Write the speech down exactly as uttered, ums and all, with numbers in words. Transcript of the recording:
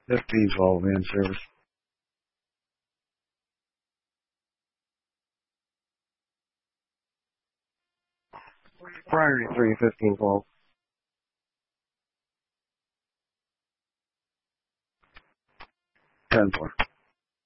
fifteen twelve man service. Priority three, fifteen twelve. ten four.